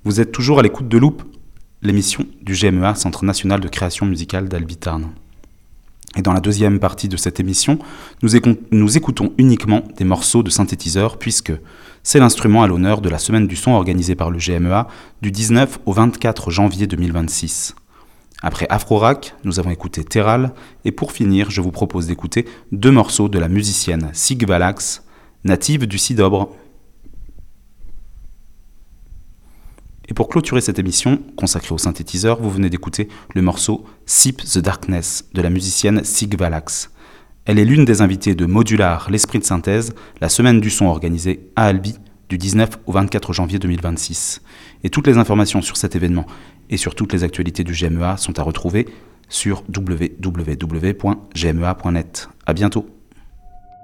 Vous êtes toujours à l'écoute de Loop, l'émission du GMEA, Centre National de Création Musicale d'Albi-Tarn. Et dans la deuxième partie de cette émission, nous écoutons uniquement des morceaux de synthétiseurs puisque c'est l'instrument à l'honneur de la Semaine du son organisée par le GMEA du 19 au 24 janvier 2026. Après Afrorack, nous avons écouté Terral et pour finir, je vous propose d'écouter 2 morceaux de la musicienne Sig Valax, native du Sidobre. Et pour clôturer cette émission consacrée au synthétiseur, vous venez d'écouter le morceau Sip the Darkness de la musicienne Sig Valax. Elle est l'une des invitées de Modular, l'esprit de synthèse, la semaine du son organisée à Albi du 19 au 24 janvier 2026. Et toutes les informations sur cet événement et sur toutes les actualités du GMEA sont à retrouver sur www.gmea.net. À bientôt.